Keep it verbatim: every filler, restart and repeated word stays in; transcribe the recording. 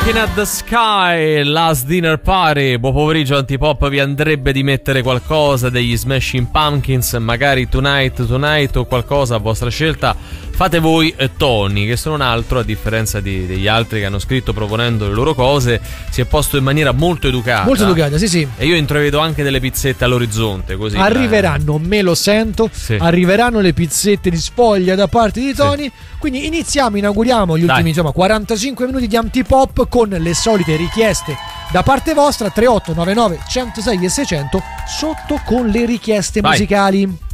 Looking at the Sky, Last Dinner Party. Buon pomeriggio Antipop, vi andrebbe di mettere qualcosa degli Smashing Pumpkins, magari Tonight Tonight o qualcosa a vostra scelta. Fate voi e Tony, che se non altro, a differenza di, degli altri che hanno scritto proponendo le loro cose, si è posto in maniera molto educata. Molto educata, sì sì. E io intravedo anche delle pizzette all'orizzonte, così. Arriveranno, me lo sento, sì. Arriveranno le pizzette di sfoglia da parte di Tony. Sì. Quindi iniziamo, inauguriamo gli ultimi Dai. insomma quarantacinque minuti di Antipop con le solite richieste da parte vostra. Tre otto nove nove uno zero sei e seicento sotto con le richieste Vai. musicali.